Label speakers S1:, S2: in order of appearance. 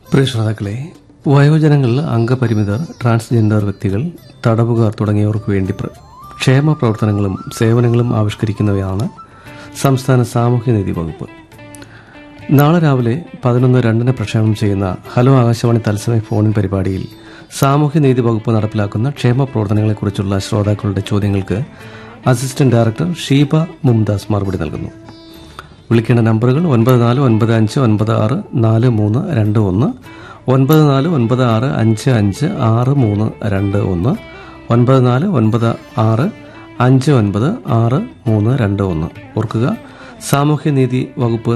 S1: പ്രിയ ശ്രോതാക്കളെ, വയോജനങ്ങൾ, അംഗപരിമിതർ, ട്രാൻസ്ജെൻഡർ വ്യക്തികൾ, തടവുകാർ തുടങ്ങിയവർക്ക് വേണ്ടി ക്ഷേമ പ്രവർത്തനങ്ങളും സേവനങ്ങളും ആവിഷ്കരിക്കുന്നവയാണ് സംസ്ഥാന സാമൂഹ്യനീതി വകുപ്പ്. നാളെ രാവിലെ 11:02 പ്രക്ഷേപണം ചെയ്യുന്ന ഹലോ ആകാശവാണി തത്സമയ ഫോണിൻ പരിപാടിയിൽ സാമൂഹ്യനീതി വകുപ്പ് നടപ്പിലാക്കുന്ന ക്ഷേമ പ്രവർത്തനങ്ങളെക്കുറിച്ചുള്ള ശ്രോതാക്കളുടെ ചോദ്യങ്ങൾക്ക് അസിസ്റ്റന്റ് ഡയറക്ടർ ഷീബ മുംതാസ് മറുപടി നൽകുന്നു. വിളിക്കേണ്ട നമ്പറുകൾ 9495964321, 9496556321, 9496596321. ഓർക്കുക, സാമൂഹ്യനീതി വകുപ്പ്